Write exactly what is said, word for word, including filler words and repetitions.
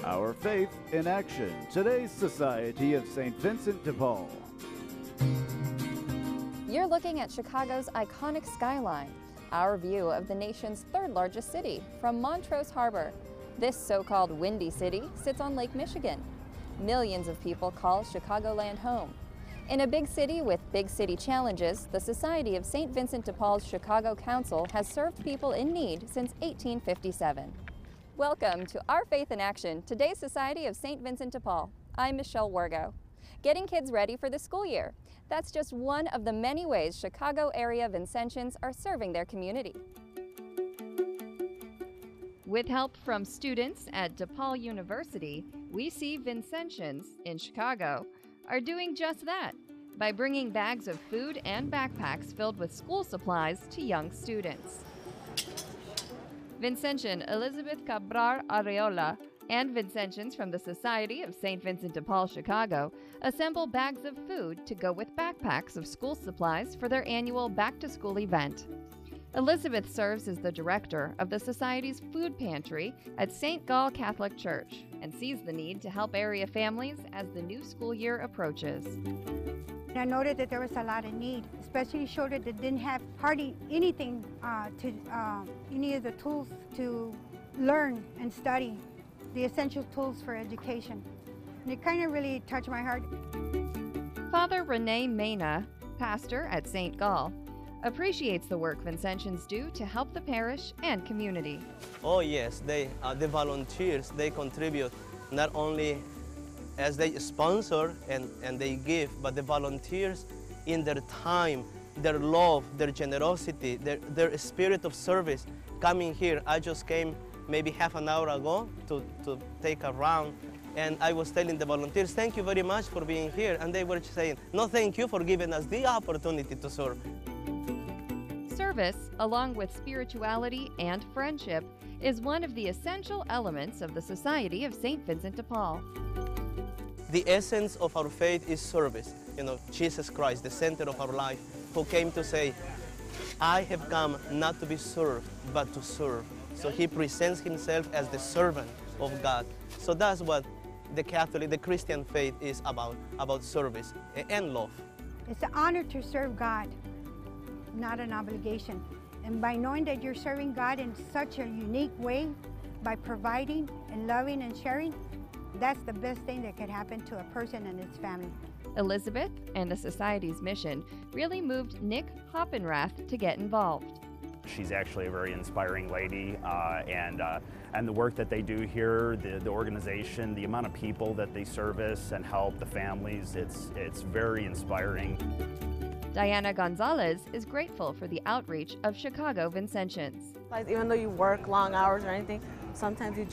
Our Faith in Action, today's Society of Saint Vincent de Paul. You're looking at Chicago's iconic skyline, our view of the nation's third largest city from Montrose Harbor. This so-called Windy City sits on Lake Michigan. Millions of people call Chicagoland home. In a big city with big city challenges, the Society of Saint Vincent de Paul's Chicago Council has served people in need since eighteen fifty-seven. Welcome to Our Faith in Action, today's Society of Saint Vincent de Paul. I'm Michelle Wargo. Getting kids ready for the school year. That's just one of the many ways Chicago area Vincentians are serving their community. With help from students at DePaul University, we see Vincentians in Chicago are doing just that by bringing bags of food and backpacks filled with school supplies to young students. Vincentian Elizabeth Cabral Areola and Vincentians from the Society of Saint Vincent de Paul Chicago assemble bags of food to go with backpacks of school supplies for their annual back-to-school event. Elizabeth serves as the director of the Society's food pantry at Saint Gall Catholic Church and sees the need to help area families as the new school year approaches. I noted that there was a lot of need, especially children that didn't have hardly anything uh, to, uh, any of the tools to learn and study, the essential tools for education. And it kind of really touched my heart. Father Rene Mena, pastor at Saint Gall, appreciates the work Vincentians do to help the parish and community. Oh yes, they, uh, the volunteers, they contribute not only as they sponsor and, and they give, but the volunteers in their time, their love, their generosity, their, their spirit of service coming here. I just came maybe half an hour ago to, to take a round, and I was telling the volunteers, thank you very much for being here, and they were saying, no, thank you for giving us the opportunity to serve. Service, along with spirituality and friendship, is one of the essential elements of the Society of Saint Vincent de Paul. The essence of our faith is service. You know, Jesus Christ, the center of our life, who came to say, I have come not to be served, but to serve. So he presents himself as the servant of God. So that's what the Catholic, the Christian faith is about, about service and love. It's an honor to serve God, not an obligation. And by knowing that you're serving God in such a unique way, by providing and loving and sharing, that's the best thing that could happen to a person and its family. Elizabeth and the Society's mission really moved Nick Hoppenrath to get involved. She's actually a very inspiring lady, uh, and, uh, and the work that they do here, the, the organization, the amount of people that they service and help the families, it's, it's very inspiring. Diana Gonzalez is grateful for the outreach of Chicago Vincentians. Even though you work long hours or anything, sometimes you